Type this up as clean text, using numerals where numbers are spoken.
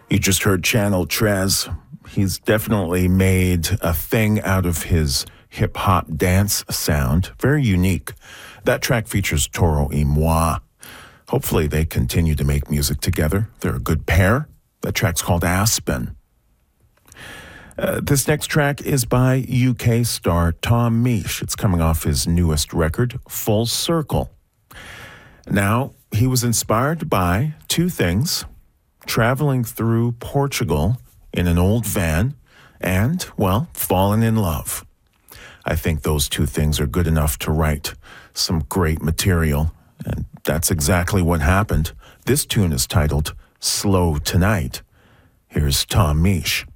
You just heard Channel Trez. He's definitely made a thing out of his hip-hop dance sound. Very unique. That track features Toro y Moi. Hopefully they continue to make music together. They're a good pair. That track's called Aspen. This next track is by UK star Tom Misch. It's coming off his newest record, Full Circle. Now, he was inspired by two things: traveling through Portugal in an old van and, well, falling in love. I think those two things are good enough to write some great material, and that's exactly what happened. This tune is titled Slow Tonight. Here's Tom Misch.